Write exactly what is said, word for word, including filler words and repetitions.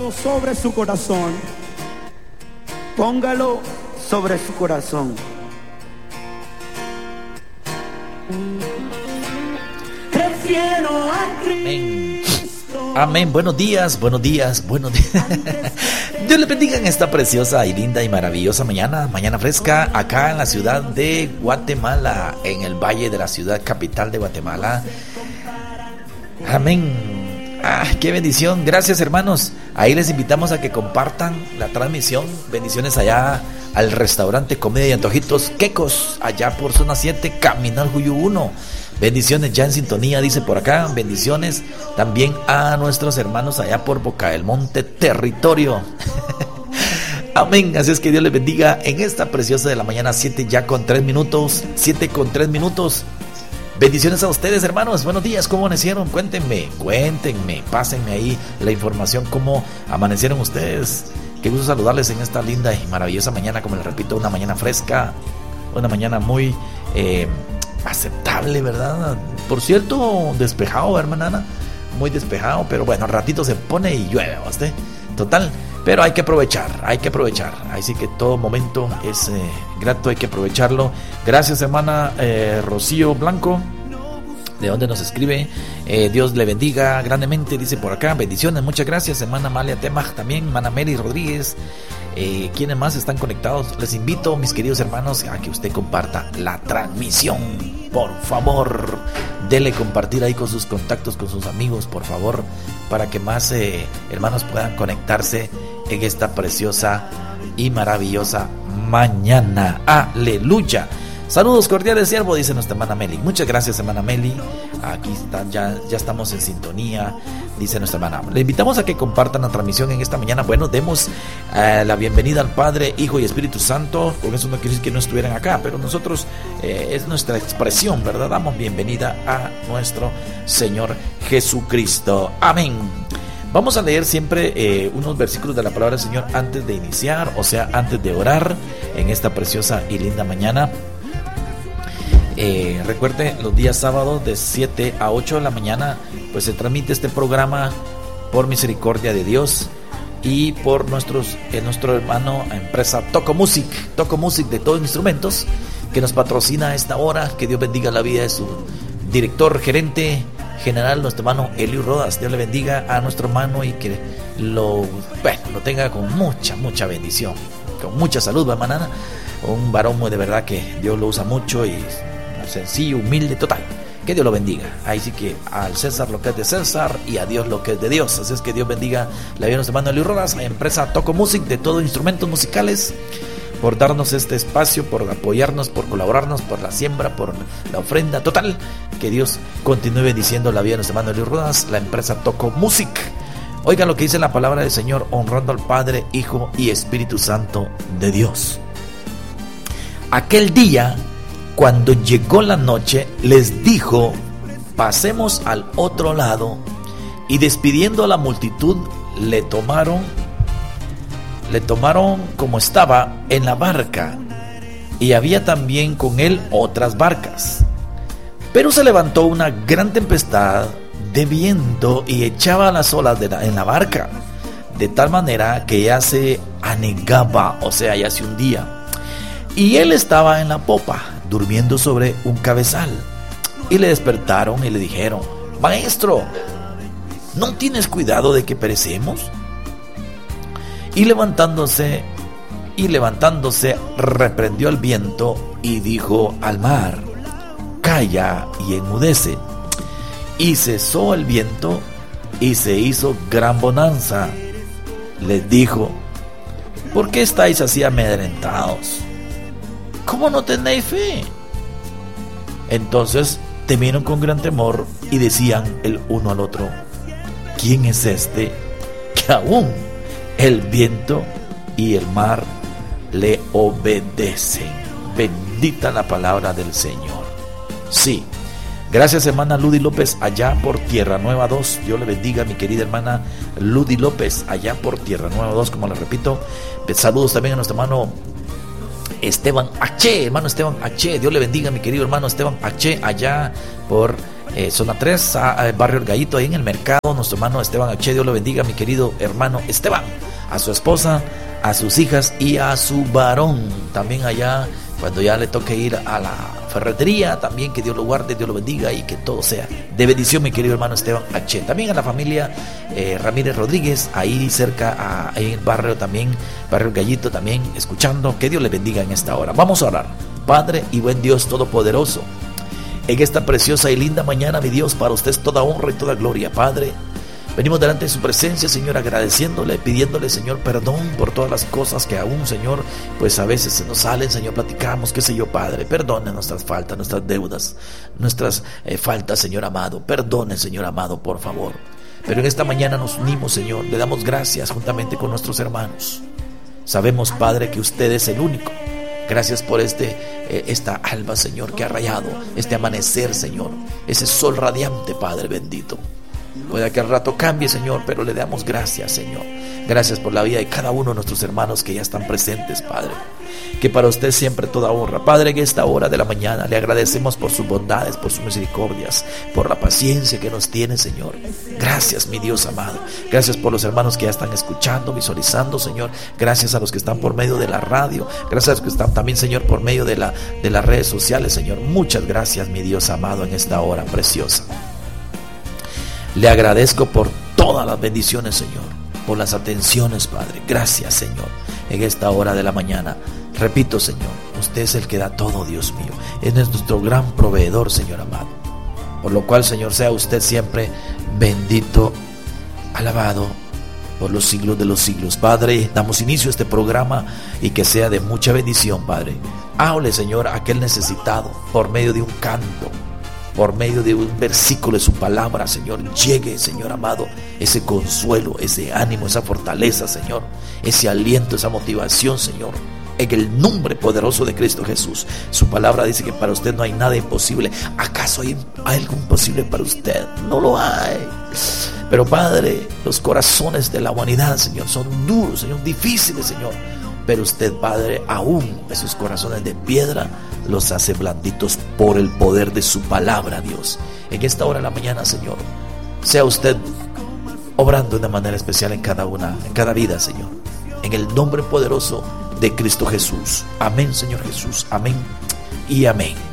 sobre su corazón. Póngalo sobre su corazón. Prefiero a Cristo. Amén. Amén. Buenos días, buenos días, buenos días. Dios le bendiga en esta preciosa y linda y maravillosa mañana, mañana fresca, acá en la ciudad de Guatemala, en el valle de la ciudad capital de Guatemala. Amén. Ah, qué bendición. Gracias, hermanos. Ahí les invitamos a que compartan la transmisión. Bendiciones allá al restaurante Comedia y Antojitos Quecos, allá por zona siete, Caminal Juyu uno. Bendiciones ya en sintonía, dice por acá. Bendiciones también a nuestros hermanos allá por Boca del Monte, territorio. Amén. Así es que Dios les bendiga en esta preciosa de la mañana, siete ya con tres minutos. siete con tres minutos. Bendiciones a ustedes, hermanos. Buenos días, ¿cómo amanecieron? Cuéntenme, cuéntenme, pásenme ahí la información, cómo amanecieron ustedes. Qué gusto saludarles en esta linda y maravillosa mañana, como les repito, una mañana fresca, una mañana muy eh, aceptable, ¿verdad? Por cierto, despejado, hermana, muy despejado, pero bueno, al ratito se pone y llueve, ¿viste? Total, pero hay que aprovechar, hay que aprovechar. Así que todo momento es eh, grato, hay que aprovecharlo. Gracias, hermana eh, Rocío Blanco, de donde nos escribe. eh, Dios le bendiga grandemente, dice por acá. Bendiciones, muchas gracias, hermana Amalia Temaj también, hermana Mary Rodríguez. Eh, ¿Quiénes más están conectados? Les invito, mis queridos hermanos, a que usted comparta la transmisión. Por favor, dele compartir ahí con sus contactos, con sus amigos, por favor, para que más eh, hermanos puedan conectarse en esta preciosa y maravillosa mañana. Aleluya. Saludos cordiales, siervo, dice nuestra hermana Meli. Muchas gracias, hermana Meli. Aquí está, ya, ya estamos en sintonía, dice nuestra hermana. Le invitamos a que compartan la transmisión en esta mañana. Bueno, demos eh, la bienvenida al Padre, Hijo y Espíritu Santo. Con eso no quiere decir que no estuvieran acá, pero nosotros eh, es nuestra expresión, ¿verdad? Damos bienvenida a nuestro Señor Jesucristo. Amén. Vamos a leer siempre eh, unos versículos de la palabra del Señor antes de iniciar, o sea, antes de orar en esta preciosa y linda mañana. Eh, recuerde, los días sábados de siete a ocho de la mañana pues se transmite este programa por misericordia de Dios y por nuestros, eh, nuestro hermano empresa Toco Music, Toco Music de todos instrumentos, que nos patrocina a esta hora. Que Dios bendiga la vida de su director, gerente general, nuestro hermano Eliu Rodas. Dios le bendiga a nuestro hermano y que lo, bueno, lo tenga con mucha, mucha bendición, con mucha salud, hermana. Un varón muy de verdad que Dios lo usa mucho y sencillo, humilde, total. Que Dios lo bendiga. Ahí sí que al César lo que es de César y a Dios lo que es de Dios. Así es que Dios bendiga la vida de nuestro hermano Eliu Rodas, la empresa Toco Music de todos instrumentos musicales, por darnos este espacio, por apoyarnos, por colaborarnos, por la siembra, por la ofrenda. Total, que Dios continúe bendiciendo la vida de nuestro hermano Eliu Rodas, la empresa Toco Music. Oigan lo que dice la palabra del Señor, honrando al Padre, Hijo y Espíritu Santo de Dios. Aquel día, cuando llegó la noche, les dijo: pasemos al otro lado. Y despidiendo a la multitud, le tomaron, le tomaron como estaba en la barca. Y había también con él otras barcas. Pero se levantó una gran tempestad de viento y echaba las olas de la, en la barca, de tal manera que ya se anegaba, o sea, ya se hundía. Y él estaba en la popa, durmiendo sobre un cabezal. Y le despertaron y le dijeron: Maestro, ¿no tienes cuidado de que perecemos? Y levantándose, y levantándose, reprendió al viento y dijo al mar: Calla y enmudece. Y cesó el viento y se hizo gran bonanza. Les dijo: ¿por qué estáis así amedrentados? ¿Cómo no tenéis fe? Entonces temieron con gran temor y decían el uno al otro: ¿quién es este que aún el viento y el mar le obedecen? Bendita la palabra del Señor. Sí. Gracias, hermana Ludy López, allá por Tierra Nueva dos. Dios le bendiga, mi querida hermana Ludy López, allá por Tierra Nueva dos, como les repito. Saludos también a nuestro hermano Esteban H, hermano Esteban H. Dios le bendiga, mi querido hermano Esteban H, allá por eh, zona tres, a, a barrio El Gallito, ahí en el mercado. nuestro hermano Esteban H. Dios lo bendiga, mi querido hermano Esteban, a su esposa, a sus hijas y a su varón. También allá, cuando ya le toque ir a la ferretería, también que Dios lo guarde, Dios lo bendiga y que todo sea de bendición, mi querido hermano Esteban H. También a la familia eh, Ramírez Rodríguez, ahí cerca, a, ahí en el barrio también, barrio Gallito también, escuchando. Que Dios le bendiga en esta hora. Vamos a orar. Padre y buen Dios Todopoderoso, en esta preciosa y linda mañana, mi Dios, para usted es toda honra y toda gloria, Padre. Venimos delante de su presencia, Señor, agradeciéndole, pidiéndole, Señor, perdón por todas las cosas que aún, Señor, pues a veces se nos salen, Señor, platicamos, qué sé yo, Padre. Perdone nuestras faltas, nuestras deudas, nuestras eh, faltas, Señor amado. Perdone, Señor amado, por favor. Pero en esta mañana nos unimos, Señor, le damos gracias juntamente con nuestros hermanos. Sabemos, Padre, que usted es el único. Gracias por este, eh, esta alba, Señor, que ha rayado, este amanecer, Señor, ese sol radiante, Padre bendito. Puede que al rato cambie, Señor, pero le damos gracias, Señor. Gracias por la vida de cada uno de nuestros hermanos que ya están presentes, Padre. Que para usted siempre toda honra. Padre, en esta hora de la mañana le agradecemos por sus bondades, por sus misericordias, por la paciencia que nos tiene, Señor. Gracias, mi Dios amado. Gracias por los hermanos que ya están escuchando, visualizando, Señor. Gracias a los que están por medio de la radio. Gracias a los que están también, Señor, por medio de, la, de las redes sociales, Señor. Muchas gracias, mi Dios amado, en esta hora preciosa. Le agradezco por todas las bendiciones, Señor, por las atenciones, Padre. Gracias, Señor, en esta hora de la mañana. Repito, Señor, usted es el que da todo, Dios mío. Es nuestro gran proveedor, Señor amado. Por lo cual, Señor, sea usted siempre bendito, alabado por los siglos de los siglos. Padre, damos inicio a este programa y que sea de mucha bendición, Padre. Hable, Señor, a aquel necesitado por medio de un canto, por medio de un versículo de su palabra, Señor. Llegue, Señor amado, ese consuelo, ese ánimo, esa fortaleza, Señor, ese aliento, esa motivación, Señor, en el nombre poderoso de Cristo Jesús. Su palabra dice que para usted no hay nada imposible. ¿Acaso hay algo imposible para usted? No lo hay. Pero, Padre, los corazones de la humanidad, Señor, son duros, Señor, difíciles, Señor. Pero usted, Padre, aún esos corazones de piedra los hace blanditos por el poder de su palabra, Dios. En esta hora de la mañana, Señor, sea usted obrando de una manera especial en cada una, en cada vida, Señor. En el nombre poderoso de Cristo Jesús. Amén, Señor Jesús. Amén y amén.